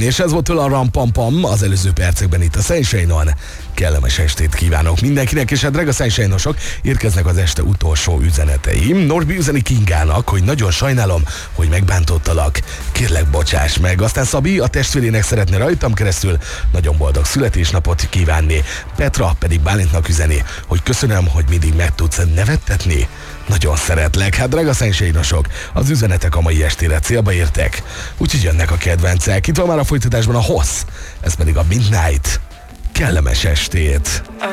kívánni. És ez volt tőle a Rampampam az előző percekben itt a Sunshine-on. Kellemes estét kívánok mindenkinek, és hát drága Sunshine-osok, érkeznek az este utolsó üzeneteim. Norbi üzeni Kingának, hogy nagyon sajnálom, hogy megbántottalak. Kérlek, bocsáss meg. Aztán Szabi a testvérének szeretne rajtam keresztül nagyon boldog születésnapot kívánni. Petra pedig Bálintnak üzeni, hogy köszönöm, hogy mindig meg tudsz nevettetni. Nagyon szeretlek. Hát drága Sunshine-osok, az üzenetek a mai estére célba értek. Úgyhogy jönnek a kedvencek. Itt van már a folytatásban a Hossz, ez pedig a Midnight. Kellemes estét!